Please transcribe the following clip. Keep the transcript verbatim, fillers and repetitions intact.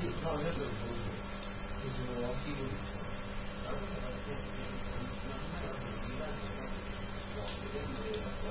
就是我要记录，然后